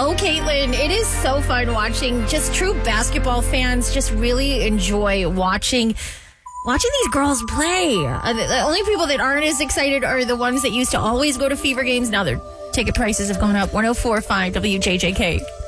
Oh, Caitlin, it is so fun watching. Just true basketball fans just really enjoy watching these girls play. The only people that aren't as excited are the ones that used to always go to Fever games. Now their ticket prices have gone up. 104.5 WJJK.